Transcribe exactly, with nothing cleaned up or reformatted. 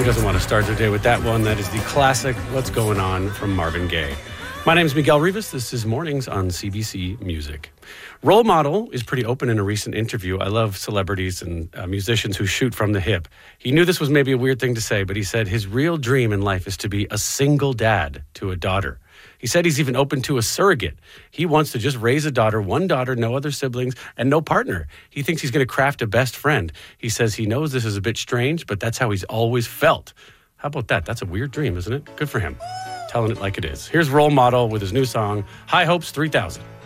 Who doesn't want to start their day with that one? That is the classic What's Going On from Marvin Gaye. My name is Miguel Rivas. This is Mornings on C B C Music. Role model is pretty open in a recent interview. I love celebrities and uh, musicians who shoot from the hip. He knew this was maybe a weird thing to say, but he said his real dream in life is to be a single dad to a daughter. He said he's even open to a surrogate. He wants to just raise a daughter, one daughter, no other siblings, and no partner. He thinks he's going to craft a best friend. He says he knows this is a bit strange, but that's how he's always felt. How about that? That's a weird dream, isn't it? Good for him. Telling it like it is. Here's Role Model with his new song, High Hopes three thousand.